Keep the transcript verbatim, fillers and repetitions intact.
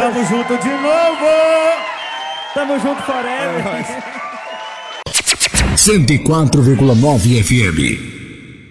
Tamo junto de novo. Tamo junto forever. cento e quatro vírgula nove F M.